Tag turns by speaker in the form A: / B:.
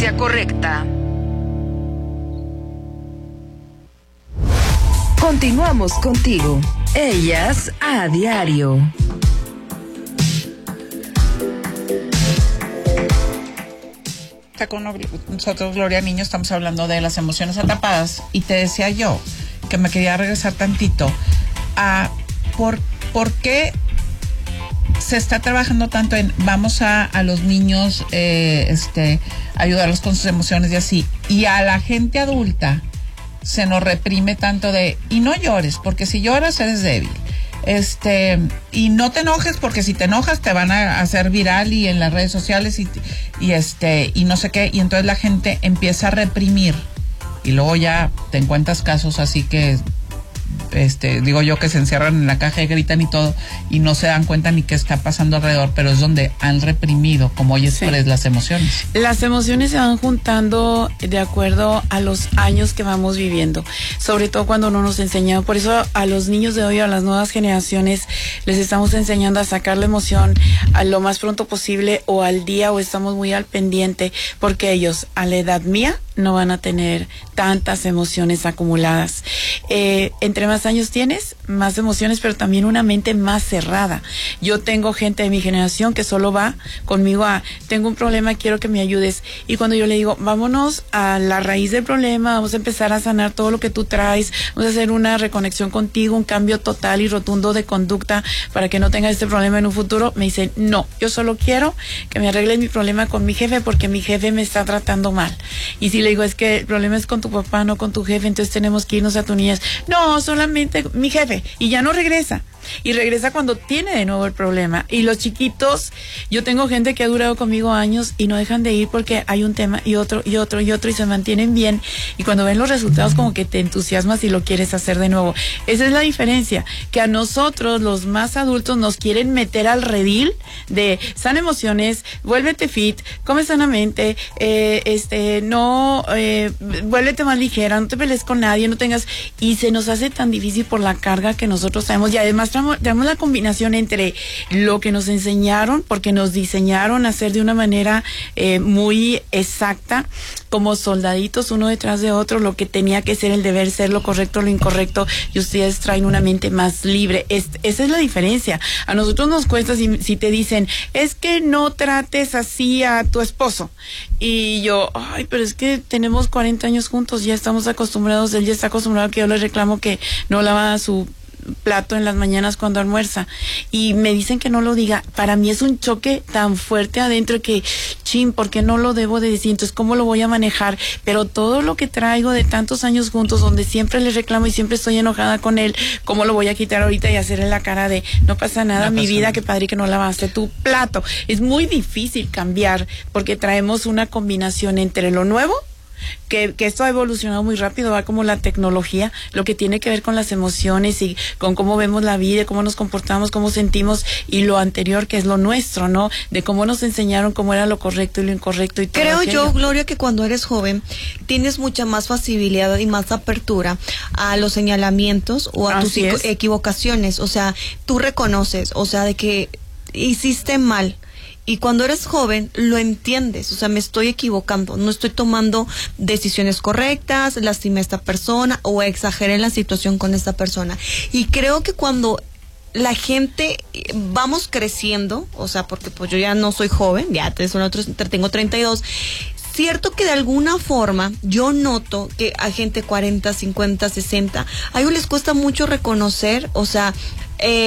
A: frecuencia correcta. Continuamos contigo. Ellas a diario.
B: Está con nosotros Gloria Niño, estamos hablando de las emociones atrapadas y te decía yo que me quería regresar tantito a por qué se está trabajando tanto en vamos a los niños ayudarlos con sus emociones y así, y a la gente adulta se nos reprime tanto de y no llores porque si lloras eres débil, y no te enojes porque si te enojas te van a hacer viral y en las redes sociales y no sé qué, y entonces la gente empieza a reprimir y luego ya te encuentras casos así que digo yo que se encierran en la caja y gritan y todo y no se dan cuenta ni qué está pasando alrededor, pero es donde han reprimido, como hoy expresas, las emociones.
C: Las emociones se van juntando de acuerdo a los años que vamos viviendo, sobre todo cuando no nos enseñan. Por eso a los niños de hoy, a las nuevas generaciones, les estamos enseñando a sacar la emoción a lo más pronto posible o al día, o estamos muy al pendiente, porque ellos a la edad mía no van a tener tantas emociones acumuladas. Entre más años tienes, más emociones, pero también una mente más cerrada. Yo tengo gente de mi generación que solo va conmigo a, tengo un problema, quiero que me ayudes. Y cuando yo le digo, vámonos a la raíz del problema, vamos a empezar a sanar todo lo que tú traes, vamos a hacer una reconexión contigo, un cambio total y rotundo de conducta para que no tengas este problema en un futuro, me dicen, no, yo solo quiero que me arregles mi problema con mi jefe porque mi jefe me está tratando mal. Y si le digo, es que el problema es con tu papá, no con tu jefe, entonces tenemos que irnos a tu niñez. No, solamente mi jefe, y ya no regresa. Y regresa cuando tiene de nuevo el problema. Y los chiquitos, yo tengo gente que ha durado conmigo años y no dejan de ir porque hay un tema y otro y otro y otro y se mantienen bien. Y cuando ven los resultados como que te entusiasmas y lo quieres hacer de nuevo. Esa es la diferencia, que a nosotros los más adultos nos quieren meter al redil de sana emociones, vuélvete fit, come sanamente, vuélvete más ligera, no te pelees con nadie, no tengas, y se nos hace tan difícil por la carga que nosotros tenemos. Y además tenemos la combinación entre lo que nos enseñaron, porque nos diseñaron a hacer de una manera muy exacta, como soldaditos uno detrás de otro, lo que tenía que ser el deber ser, lo correcto, lo incorrecto, y ustedes traen una mente más libre. Esa es la diferencia. A nosotros nos cuesta si te dicen, es que no trates así a tu esposo. Y yo, ay, pero es que tenemos 40 años juntos, ya estamos acostumbrados, él ya está acostumbrado a que yo le reclamo que no lava su plato en las mañanas cuando almuerza, y me dicen que no lo diga. Para mí es un choque tan fuerte adentro que, ¿por qué no lo debo de decir? Entonces, ¿cómo lo voy a manejar? Pero todo lo que traigo de tantos años juntos, donde siempre le reclamo y siempre estoy enojada con él, ¿cómo lo voy a quitar ahorita y hacerle la cara de, no pasa nada, mi vida, qué padre que no lavaste tu plato? Es muy difícil cambiar, porque traemos una combinación entre lo nuevo, que esto ha evolucionado muy rápido, va como la tecnología, lo que tiene que ver con las emociones y con cómo vemos la vida, cómo nos comportamos, cómo sentimos, y lo anterior, que es lo nuestro, ¿no? De cómo nos enseñaron cómo era lo correcto y lo incorrecto y todo.
D: Creo yo, Gloria, que cuando eres joven tienes mucha más facilidad y más apertura a los señalamientos o a tus equivocaciones. O sea, tú reconoces, o sea, de que hiciste mal. Y cuando eres joven, lo entiendes. O sea, me estoy equivocando, no estoy tomando decisiones correctas, lastimé a esta persona o exageré en la situación con esta persona. Y creo que cuando la gente vamos creciendo, o sea, porque pues yo ya no soy joven, ya tengo 32, cierto que de alguna forma yo noto que a gente 40, 50, 60, a ellos les cuesta mucho reconocer, o sea,